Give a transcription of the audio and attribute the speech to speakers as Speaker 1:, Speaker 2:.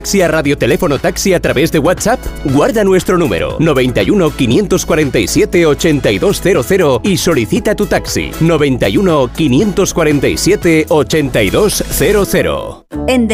Speaker 1: Si a Radioteléfono Taxi a través de WhatsApp, guarda nuestro número 91 547 8200 y solicita tu taxi 91 547 8200.